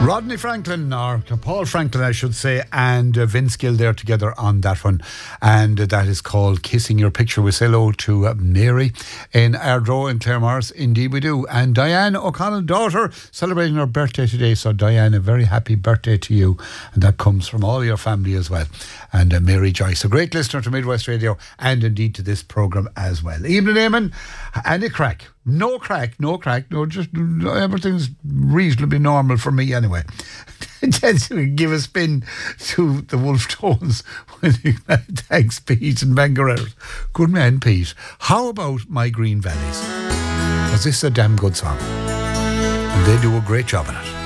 Rodney Franklin, or Paul Franklin, I should say, and Vince Gill there together on that one. And that is called Kissing Your Picture. We say hello to Mary in Ardrow in Claremorris. Indeed we do. And Diane O'Connell, daughter, celebrating her birthday today. So Diane, a very happy birthday to you. And that comes from all your family as well. And Mary Joyce, a great listener to Midwest Radio and indeed to this programme as well. Evening, Eamon. Any crack? No crack, just everything's reasonably normal for me anyway. Give a spin to the Wolf Tones. Thanks, Pete and Bangarellos. Good man, Pete. How about My Green Valleys? Because this is a damn good song. And they do a great job on it.